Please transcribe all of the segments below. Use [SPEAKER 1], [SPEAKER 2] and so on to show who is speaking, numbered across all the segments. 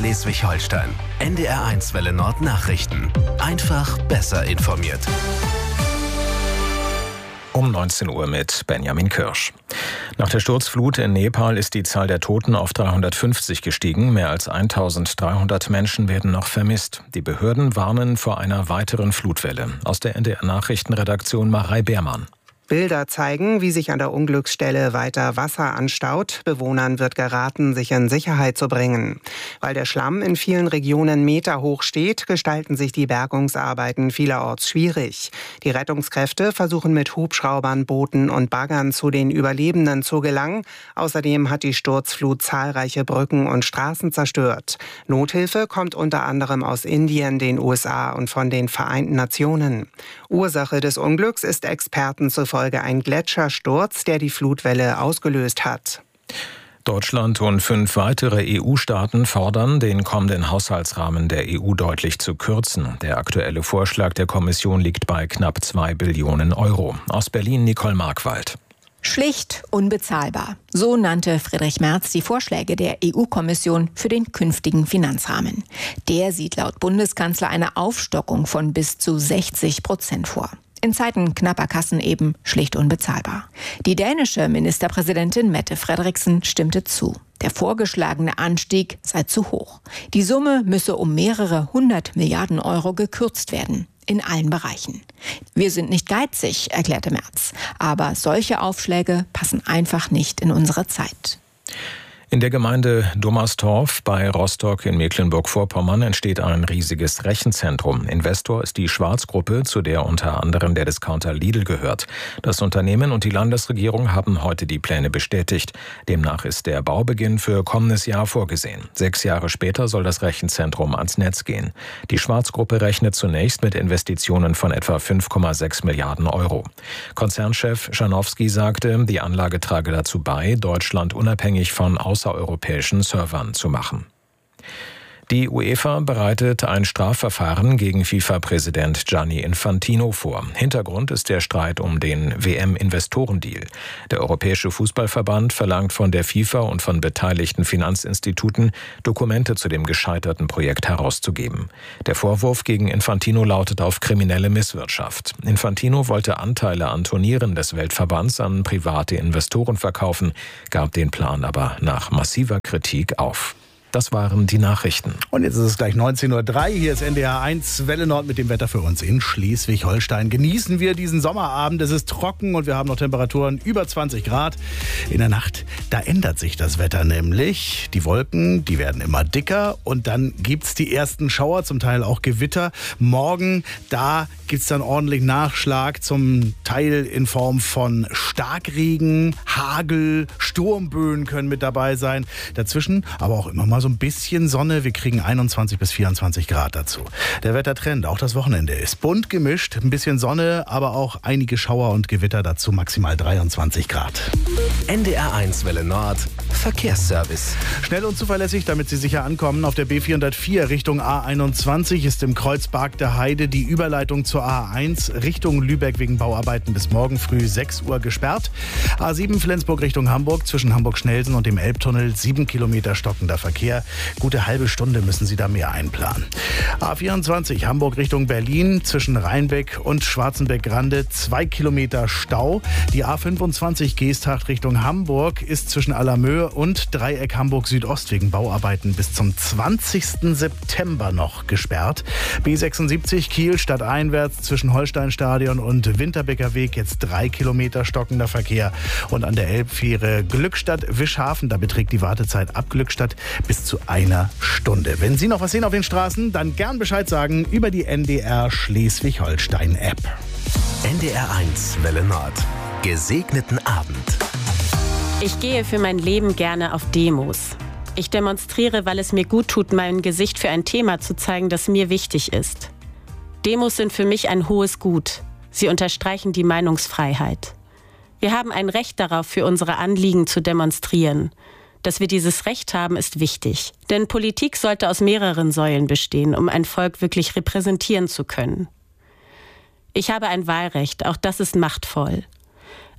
[SPEAKER 1] Schleswig-Holstein. NDR1 Welle Nord Nachrichten. Einfach besser informiert.
[SPEAKER 2] Um 19 Uhr mit Benjamin Kirsch. Nach der Sturzflut in Nepal ist die Zahl der Toten auf 350 gestiegen. Mehr als 1300 Menschen werden noch vermisst. Die Behörden warnen vor einer weiteren Flutwelle. Aus der NDR-Nachrichtenredaktion Marei Beermann.
[SPEAKER 3] Bilder zeigen, wie sich an der Unglücksstelle weiter Wasser anstaut. Bewohnern wird geraten, sich in Sicherheit zu bringen. Weil der Schlamm in vielen Regionen meterhoch steht, gestalten sich die Bergungsarbeiten vielerorts schwierig. Die Rettungskräfte versuchen mit Hubschraubern, Booten und Baggern zu den Überlebenden zu gelangen. Außerdem hat die Sturzflut zahlreiche Brücken und Straßen zerstört. Nothilfe kommt unter anderem aus Indien, den USA und von den Vereinten Nationen. Ursache des Unglücks ist Experten zufolge ein Gletschersturz, der die Flutwelle ausgelöst hat.
[SPEAKER 2] Deutschland und 5 weitere EU-Staaten fordern, den kommenden Haushaltsrahmen der EU deutlich zu kürzen. Der aktuelle Vorschlag der Kommission liegt bei knapp 2 Billionen Euro. Aus Berlin Nicole Markwald.
[SPEAKER 4] Schlicht unbezahlbar. So nannte Friedrich Merz die Vorschläge der EU-Kommission für den künftigen Finanzrahmen. Der sieht laut Bundeskanzler eine Aufstockung von bis zu 60% vor. In Zeiten knapper Kassen eben schlicht unbezahlbar. Die dänische Ministerpräsidentin Mette Frederiksen stimmte zu. Der vorgeschlagene Anstieg sei zu hoch. Die Summe müsse um mehrere 100 Milliarden Euro gekürzt werden. In allen Bereichen. Wir sind nicht geizig, erklärte Merz. Aber solche Aufschläge passen einfach nicht in unsere Zeit.
[SPEAKER 2] In der Gemeinde Dommerstorf bei Rostock in Mecklenburg-Vorpommern entsteht ein riesiges Rechenzentrum. Investor ist die Schwarz-Gruppe, zu der unter anderem der Discounter Lidl gehört. Das Unternehmen und die Landesregierung haben heute die Pläne bestätigt. Demnach ist der Baubeginn für kommendes Jahr vorgesehen. 6 Jahre später soll das Rechenzentrum ans Netz gehen. Die Schwarz-Gruppe rechnet zunächst mit Investitionen von etwa 5,6 Milliarden Euro. Konzernchef Schanowski sagte, die Anlage trage dazu bei, Deutschland unabhängig von außereuropäischen Servern zu machen. Die UEFA bereitet ein Strafverfahren gegen FIFA-Präsident Gianni Infantino vor. Hintergrund ist der Streit um den WM-Investorendeal. Der Europäische Fußballverband verlangt von der FIFA und von beteiligten Finanzinstituten, Dokumente zu dem gescheiterten Projekt herauszugeben. Der Vorwurf gegen Infantino lautet auf kriminelle Misswirtschaft. Infantino wollte Anteile an Turnieren des Weltverbands an private Investoren verkaufen, gab den Plan aber nach massiver Kritik auf. Das waren die Nachrichten.
[SPEAKER 5] Und jetzt ist es gleich 19:03 Uhr. Hier ist NDR1 Welle Nord mit dem Wetter für uns in Schleswig-Holstein. Genießen wir diesen Sommerabend. Es ist trocken und wir haben noch Temperaturen über 20 Grad. In der Nacht, da ändert sich das Wetter nämlich. Die Wolken, die werden immer dicker und dann gibt's die ersten Schauer, zum Teil auch Gewitter. Morgen, da gibt's dann ordentlich Nachschlag, zum Teil in Form von Starkregen, Hagel, Sturmböen können mit dabei sein. Dazwischen aber auch immer mal so ein bisschen Sonne. Wir kriegen 21 bis 24 Grad dazu. Der Wettertrend, auch das Wochenende, ist bunt gemischt. Ein bisschen Sonne, aber auch einige Schauer und Gewitter dazu, maximal 23 Grad.
[SPEAKER 1] NDR1 Welle Nord Verkehrsservice.
[SPEAKER 5] Schnell und zuverlässig, damit Sie sicher ankommen. Auf der B404 Richtung A21 ist im Kreuzberg der Heide die Überleitung zur A1 Richtung Lübeck wegen Bauarbeiten bis morgen früh 6 Uhr gesperrt. A7 Flensburg Richtung Hamburg zwischen Hamburg-Schnelsen und dem Elbtunnel 7 Kilometer stockender Verkehr. Gute halbe Stunde müssen Sie da mehr einplanen. A24 Hamburg Richtung Berlin zwischen Rheinbeck und Schwarzenbeck-Grande 2 Kilometer Stau. Die A25 Geesthacht Richtung Hamburg ist zwischen Allermöhe und Dreieck Hamburg Südost wegen Bauarbeiten bis zum 20. September noch gesperrt. B76 Kiel stadteinwärts zwischen Holsteinstadion und Winterbecker Weg jetzt 3 Kilometer stockender Verkehr. Und an der Elbfähre Glückstadt-Wischhafen, da beträgt die Wartezeit ab Glückstadt bis zu 1 Stunde. Wenn Sie noch was sehen auf den Straßen, dann gern Bescheid sagen über die NDR Schleswig-Holstein-App.
[SPEAKER 1] NDR1 Welle Nord. Gesegneten Abend.
[SPEAKER 6] Ich gehe für mein Leben gerne auf Demos. Ich demonstriere, weil es mir gut tut, mein Gesicht für ein Thema zu zeigen, das mir wichtig ist. Demos sind für mich ein hohes Gut. Sie unterstreichen die Meinungsfreiheit. Wir haben ein Recht darauf, für unsere Anliegen zu demonstrieren. Dass wir dieses Recht haben, ist wichtig. Denn Politik sollte aus mehreren Säulen bestehen, um ein Volk wirklich repräsentieren zu können. Ich habe ein Wahlrecht, auch das ist machtvoll.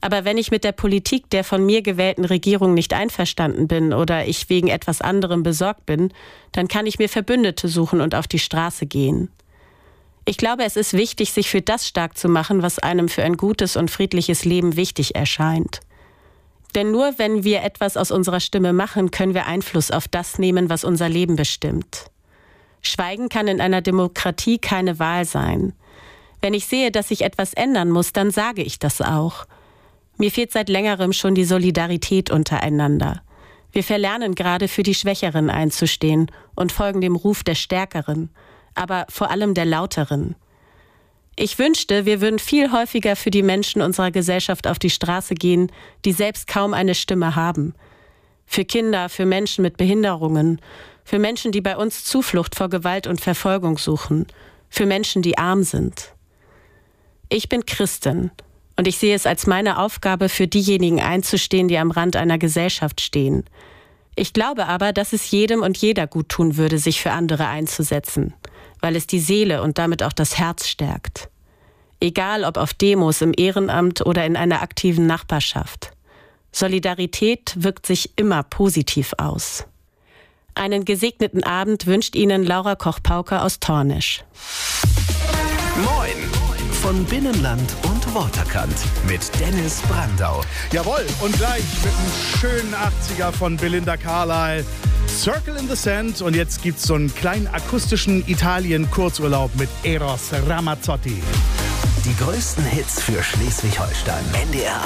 [SPEAKER 6] Aber wenn ich mit der Politik der von mir gewählten Regierung nicht einverstanden bin oder ich wegen etwas anderem besorgt bin, dann kann ich mir Verbündete suchen und auf die Straße gehen. Ich glaube, es ist wichtig, sich für das stark zu machen, was einem für ein gutes und friedliches Leben wichtig erscheint. Denn nur wenn wir etwas aus unserer Stimme machen, können wir Einfluss auf das nehmen, was unser Leben bestimmt. Schweigen kann in einer Demokratie keine Wahl sein. Wenn ich sehe, dass sich etwas ändern muss, dann sage ich das auch. Mir fehlt seit längerem schon die Solidarität untereinander. Wir verlernen gerade, für die Schwächeren einzustehen und folgen dem Ruf der Stärkeren, aber vor allem der Lauteren. Ich wünschte, wir würden viel häufiger für die Menschen unserer Gesellschaft auf die Straße gehen, die selbst kaum eine Stimme haben. Für Kinder, für Menschen mit Behinderungen, für Menschen, die bei uns Zuflucht vor Gewalt und Verfolgung suchen, für Menschen, die arm sind. Ich bin Christin. Und ich sehe es als meine Aufgabe, für diejenigen einzustehen, die am Rand einer Gesellschaft stehen. Ich glaube aber, dass es jedem und jeder gut tun würde, sich für andere einzusetzen, weil es die Seele und damit auch das Herz stärkt. Egal ob auf Demos, im Ehrenamt oder in einer aktiven Nachbarschaft. Solidarität wirkt sich immer positiv aus. Einen gesegneten Abend wünscht Ihnen Laura Koch-Pauke aus Tornisch.
[SPEAKER 1] Moin! Von Binnenland und Waterkant mit Dennis Brandau.
[SPEAKER 5] Jawohl, und gleich mit einem schönen 80er von Belinda Carlisle. Circle in the Sand. Und jetzt gibt's so einen kleinen akustischen Italien-Kurzurlaub mit Eros Ramazzotti.
[SPEAKER 1] Die größten Hits für Schleswig-Holstein. NDR